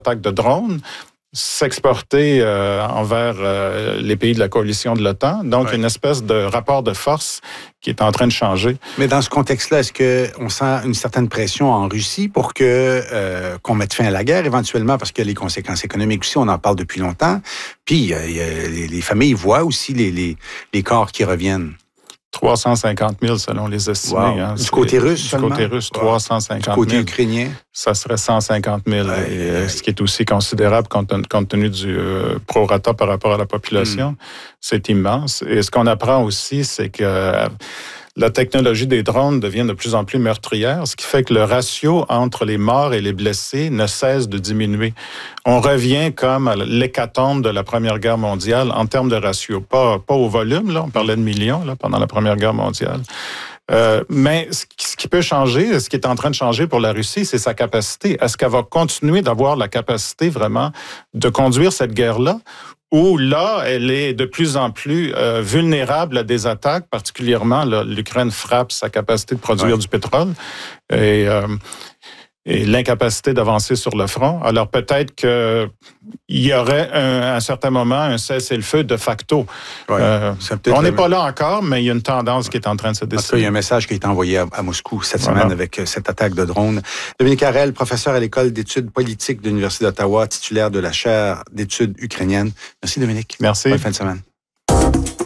attaques de drones s'exporter envers les pays de la coalition de l'OTAN. Donc, une espèce de rapport de force qui est en train de changer. Mais dans ce contexte-là, est-ce qu'on sent une certaine pression en Russie pour qu'on mette fin à la guerre éventuellement, parce qu'il y a les conséquences économiques aussi, on en parle depuis longtemps. Puis, les familles voient aussi les corps qui reviennent. 350 000 selon les estimés. Wow. Hein. Du côté russe seulement? Du côté russe, 350 000. Du côté ukrainien? Ça serait 150 000, ce qui est aussi considérable compte tenu du prorata par rapport à la population. C'est immense. Et ce qu'on apprend aussi, c'est que la technologie des drones devient de plus en plus meurtrière, ce qui fait que le ratio entre les morts et les blessés ne cesse de diminuer. On revient comme à l'hécatombe de la Première Guerre mondiale en termes de ratio. Pas au volume, là, on parlait de millions là, pendant la Première Guerre mondiale. Mais ce qui peut changer, ce qui est en train de changer pour la Russie, c'est sa capacité. Est-ce qu'elle va continuer d'avoir la capacité vraiment de conduire cette guerre-là? Où là, elle est de plus en plus vulnérable à des attaques, particulièrement l'Ukraine frappe sa capacité de produire du pétrole et l'incapacité d'avancer sur le front. Alors peut-être qu'il y aurait à un certain moment un cessez-le-feu de facto. On n'est pas là encore, mais il y a une tendance qui est en train de se dessiner. En tout cas, il y a un message qui a été envoyé à Moscou cette semaine avec cette attaque de drone. Dominique Harel, professeur à l'École d'études politiques de l'Université d'Ottawa, titulaire de la chaire d'études ukrainiennes. Merci Dominique. Merci. Bonne fin de semaine.